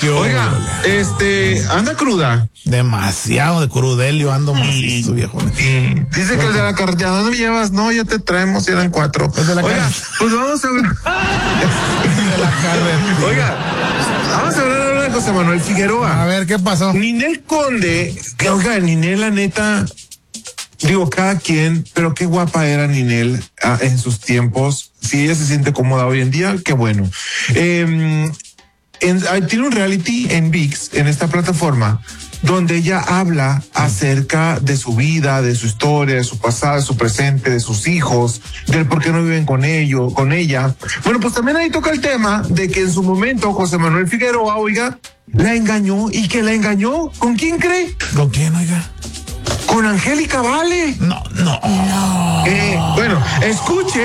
Oiga, anda cruda. Demasiado de crudelio, ando macizo, viejo. Dice que el de la carretera, ¿dónde me llevas? No, ya te traemos, eran 4. Oiga, pues vamos a ver. Oiga, vamos a hablar de José Manuel Figueroa. A ver, ¿qué pasó? Ninel Conde, que oiga, Ninel, la neta, digo, cada quien, pero qué guapa era Ninel en sus tiempos. Si ella se siente cómoda hoy en día, qué bueno. Tiene un reality en ViX, en esta plataforma, donde ella habla acerca de su vida, de su historia, de su pasado, de su presente, de sus hijos, del por qué no viven con ella. Bueno, pues también ahí toca el tema de que en su momento José Manuel Figueroa, oiga, la engañó. ¿Y que la engañó? ¿Con quién cree? ¿Con quién, oiga? Con Angélica Vale. No. Bueno, escuche.